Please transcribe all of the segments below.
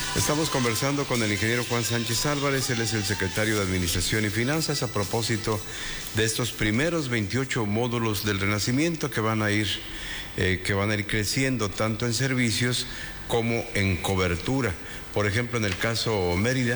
Estamos conversando con el ingeniero Juan Sánchez Álvarez, él es el secretario de Administración y Finanzas, a propósito de estos primeros 28 módulos del Renacimiento que van a ir creciendo tanto en servicios como en cobertura. Por ejemplo, en el caso Mérida.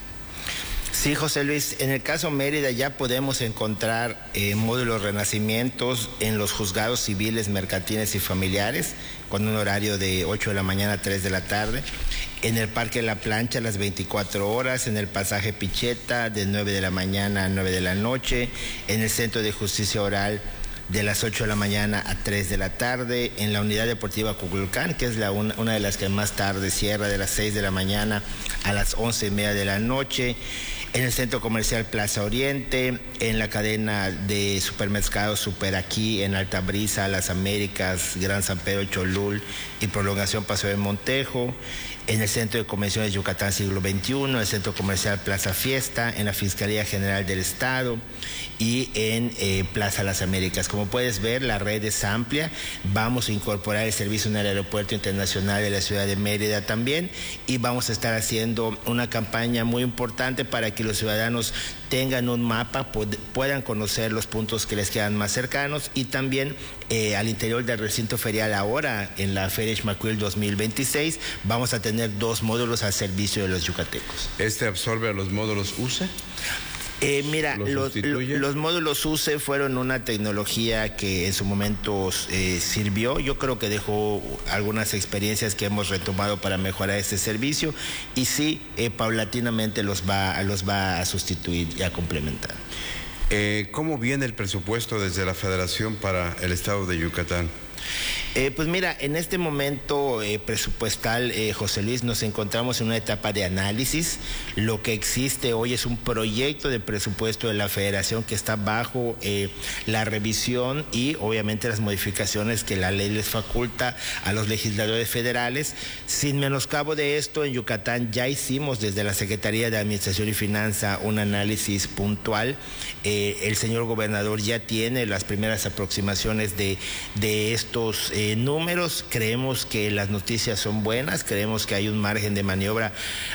Sí, José Luis, en el caso Mérida ya podemos encontrar módulos renacimientos en los juzgados civiles, mercantiles y familiares, con un horario de 8 de la mañana a 3 de la tarde. En el Parque La Plancha las 24 horas, en el pasaje Picheta de 9 de la mañana a 9 de la noche, en el Centro de Justicia Oral de las 8 de la mañana a 3 de la tarde, en la Unidad Deportiva Cuculcán, que es una de las que más tarde cierra, de las 6 de la mañana a las 11:30 de la noche, en el Centro Comercial Plaza Oriente, en la cadena de supermercados Super Aquí, en Altabrisa, Las Américas, Gran San Pedro, Cholul y Prolongación Paseo de Montejo, en el Centro de Convenciones Yucatán Siglo XXI, en el Centro Comercial Plaza Fiesta, en la Fiscalía General del Estado y en Plaza Las Américas. Como puedes ver, la red es amplia. Vamos a incorporar el servicio en el Aeropuerto Internacional de la Ciudad de Mérida también, y vamos a estar haciendo una campaña muy importante para que los ciudadanos tengan un mapa, puedan conocer los puntos que les quedan más cercanos, y también al interior del recinto ferial ahora, en la Feria Xmacuil 2026, vamos a tener 2 módulos al servicio de los yucatecos. ¿Este absorbe a los módulos UCE? Mira, los módulos UCE fueron una tecnología que en su momento sirvió. Yo creo que dejó algunas experiencias que hemos retomado para mejorar este servicio, y sí, paulatinamente los va a sustituir y a complementar. ¿Cómo viene el presupuesto desde la Federación para el Estado de Yucatán? Pues mira, en este momento presupuestal, José Luis, nos encontramos en una etapa de análisis. Lo que existe hoy es un proyecto de presupuesto de la Federación que está bajo la revisión y obviamente las modificaciones que la ley les faculta a los legisladores federales. Sin menoscabo de esto, en Yucatán ya hicimos desde la Secretaría de Administración y Finanza un análisis puntual. El señor gobernador ya tiene las primeras aproximaciones de estos números. Creemos que las noticias son buenas, creemos que hay un margen de maniobra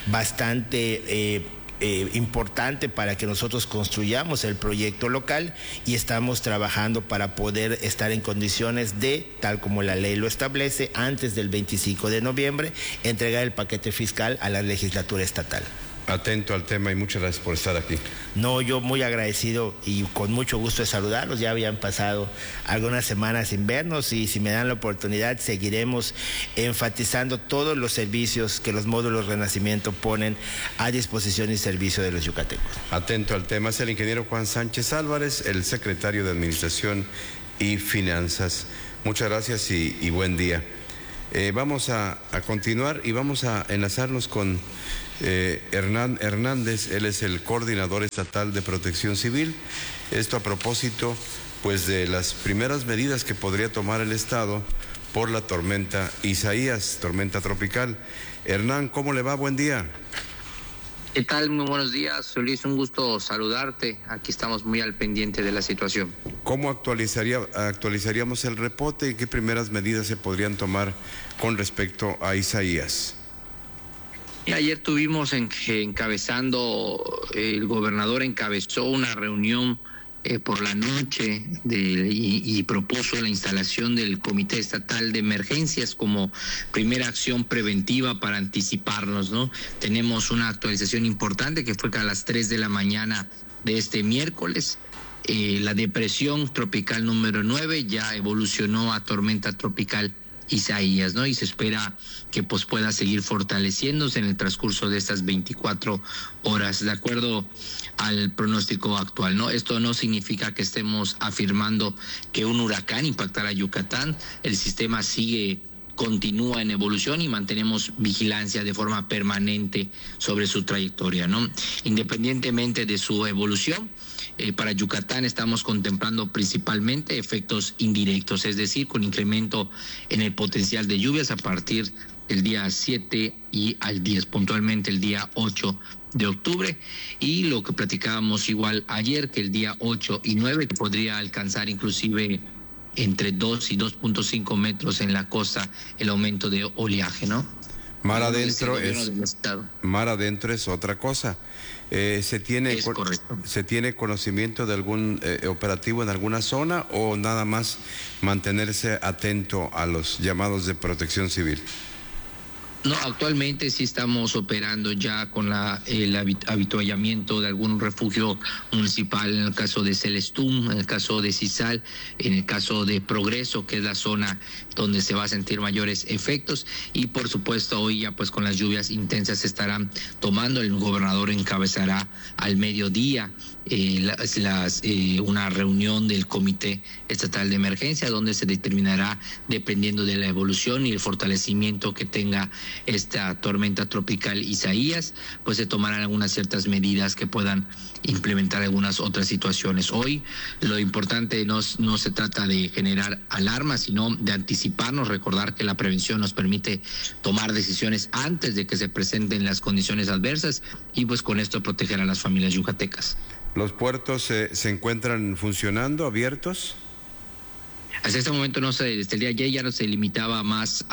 bastante importante para que nosotros construyamos el proyecto local, y estamos trabajando para poder estar en condiciones de, tal como la ley lo establece, antes del 25 de noviembre, entregar el paquete fiscal a la legislatura estatal. Atento al tema y muchas gracias por estar aquí. No, yo muy agradecido y con mucho gusto de saludarlos. Ya habían pasado algunas semanas sin vernos, y si me dan la oportunidad seguiremos enfatizando todos los servicios que los módulos Renacimiento ponen a disposición y servicio de los yucatecos. Atento al tema. Es el ingeniero Juan Sánchez Álvarez, el secretario de Administración y Finanzas. Muchas gracias y buen día. Vamos a continuar y vamos a enlazarnos con Hernán Hernández. Él es el coordinador estatal de Protección Civil. Esto a propósito, pues, de las primeras medidas que podría tomar el Estado por la tormenta Isaías, tormenta tropical. Hernán, ¿cómo le va? Buen día. ¿Qué tal? Muy buenos días, Luis. Un gusto saludarte. Aquí estamos muy al pendiente de la situación. ¿Cómo actualizaríamos el reporte y qué primeras medidas se podrían tomar con respecto a Isaías? Ayer tuvimos encabezando, el gobernador encabezó una reunión por la noche y propuso la instalación del Comité Estatal de Emergencias como primera acción preventiva para anticiparnos, ¿no? Tenemos una actualización importante que fue que a las 3 de la mañana de este miércoles, la depresión tropical número 9 ya evolucionó a tormenta tropical Isaías, ¿no? Y se espera que pues pueda seguir fortaleciéndose en el transcurso de estas 24 horas, de acuerdo al pronóstico actual, ¿no? Esto no significa que estemos afirmando que un huracán impactará Yucatán. El sistema continúa en evolución y mantenemos vigilancia de forma permanente sobre su trayectoria, ¿no? Independientemente de su evolución, para Yucatán estamos contemplando principalmente efectos indirectos, es decir, con incremento en el potencial de lluvias a partir del día 7 y al 10, puntualmente el día 8 de octubre, y lo que platicábamos igual ayer, que el día 8 y 9 que podría alcanzar inclusive entre 2 y 2.5 metros en la costa el aumento de oleaje, ¿no? Mar del adentro gobierno del estado. Mar adentro es otra cosa. ¿Se tiene conocimiento de algún operativo en alguna zona o nada más mantenerse atento a los llamados de protección civil? No, actualmente sí estamos operando ya con el habituallamiento de algún refugio municipal, en el caso de Celestum, en el caso de Cisal, en el caso de Progreso, que es la zona donde se va a sentir mayores efectos, y por supuesto hoy ya pues con las lluvias intensas se estarán tomando. El gobernador encabezará al mediodía una reunión del Comité Estatal de Emergencia, donde se determinará, dependiendo de la evolución y el fortalecimiento que tenga esta tormenta tropical Isaías, pues se tomarán algunas ciertas medidas que puedan implementar algunas otras situaciones. Hoy lo importante no se trata de generar alarmas, sino de anticiparnos, recordar que la prevención nos permite tomar decisiones antes de que se presenten las condiciones adversas y pues con esto proteger a las familias yucatecas. ¿Los puertos se encuentran funcionando, abiertos? Hasta este momento desde el día de ayer ya no se limitaba más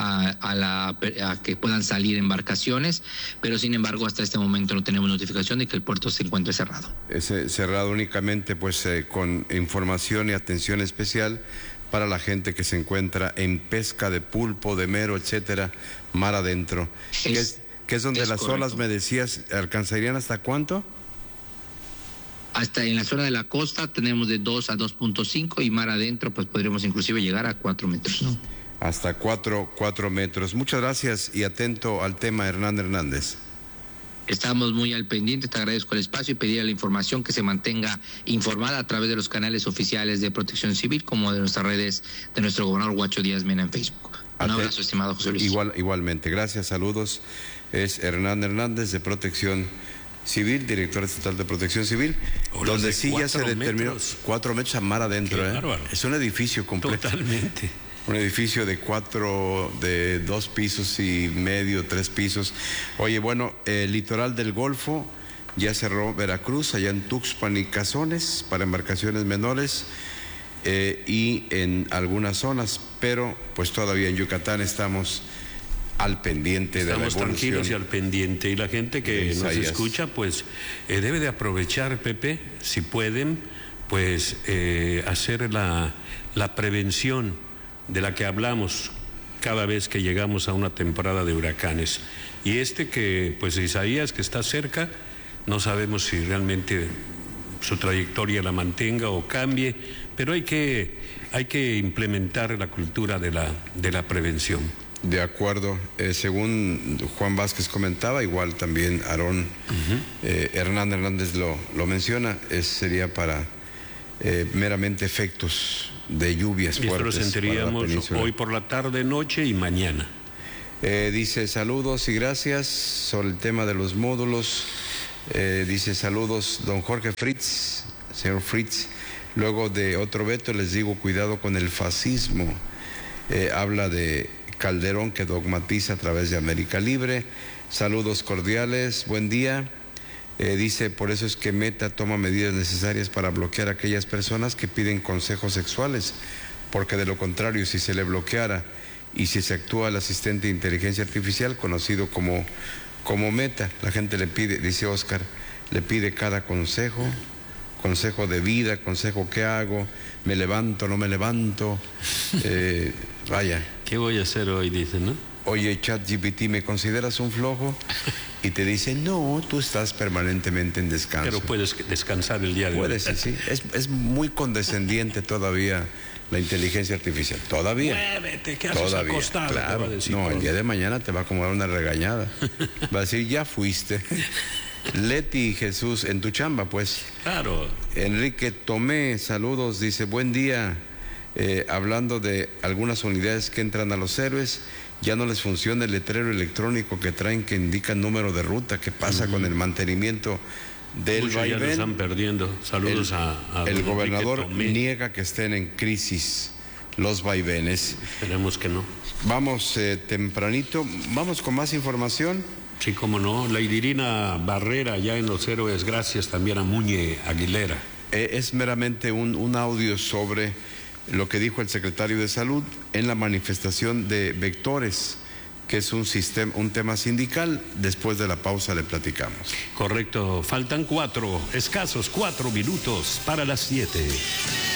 a que puedan salir embarcaciones, pero sin embargo hasta este momento no tenemos notificación de que el puerto se encuentre cerrado. Cerrado únicamente pues con información y atención especial para la gente que se encuentra en pesca de pulpo, de mero, etcétera, mar adentro. Que es donde las correcto. Olas, me decías, ¿alcanzarían hasta cuánto? Hasta en la zona de la costa tenemos de 2 a 2.5 y mar adentro pues podríamos inclusive llegar a 4 metros. ¿No? Hasta 4 metros. Muchas gracias y atento al tema, Hernán Hernández. Estamos muy al pendiente, te agradezco el espacio y pedir a la información que se mantenga informada a través de los canales oficiales de Protección Civil como de nuestras redes de nuestro gobernador Huacho Díaz Mena en Facebook. Un abrazo, estimado José Luis. Igualmente, gracias, saludos. Es Hernán Hernández de Protección Civil, director estatal de Protección Civil, donde sí ya se determinó 4 metros a mar adentro. Es un edificio completo. Totalmente. Un edificio de 2 pisos y medio, 3 pisos. Oye, bueno, el litoral del Golfo ya cerró Veracruz, allá en Tuxpan y Cazones para embarcaciones menores y en algunas zonas, pero pues todavía en Yucatán estamos al pendiente de la evolución. Estamos tranquilos y al pendiente, y la gente que nos escucha pues debe de aprovechar, Pepe, si pueden, pues hacer la prevención de la que hablamos cada vez que llegamos a una temporada de huracanes. Y que pues Isaías, que está cerca, no sabemos si realmente su trayectoria la mantenga o cambie, pero hay que implementar la cultura de la prevención. De acuerdo, según Juan Vázquez comentaba, igual también Aarón, Hernán Hernández lo menciona, sería para meramente efectos de lluvias fuertes. Esto lo sentiríamos hoy por la tarde, noche y mañana. Dice saludos y gracias sobre el tema de los módulos. Dice saludos don Jorge Fritz, señor Fritz. Luego de otro veto les digo cuidado con el fascismo. Habla de Calderón que dogmatiza a través de América Libre. Saludos cordiales, buen día. Dice, por eso es que Meta toma medidas necesarias para bloquear a aquellas personas que piden consejos sexuales, porque de lo contrario, si se le bloqueara y si se actúa al asistente de inteligencia artificial, conocido como Meta, la gente le pide, dice Oscar, le pide cada consejo de vida, consejo qué hago, me levanto, no me levanto, vaya. ¿Qué voy a hacer hoy? Dice, ¿no? Oye, ChatGPT, ¿me consideras un flojo? Y te dice, no, tú estás permanentemente en descanso. Pero puedes descansar el día de hoy. Puedes, sí. Es muy condescendiente todavía la inteligencia artificial. Todavía. Muévete, ¿qué haces acostado? Claro. El día de mañana te va a acomodar una regañada. Va a decir, ya fuiste. Leti Jesús, en tu chamba, pues. Claro. Enrique Tomé, saludos, dice, buen día. Hablando de algunas unidades que entran a los héroes, ya no les funciona el letrero electrónico que traen que indica el número de ruta. ¿Qué pasa con el mantenimiento del vaivén? Ya lo están perdiendo. Saludos a el gobernador niega que estén en crisis los vaivenes. Esperemos que no. Vamos tempranito, vamos con más información. Sí, cómo no. La Irina Barrera ya en los héroes, gracias también a Muñe Aguilera. Es meramente un audio sobre lo que dijo el secretario de Salud en la manifestación de vectores que es un tema sindical. Después de la pausa le platicamos. Correcto, faltan escasos 4 minutos para las 7.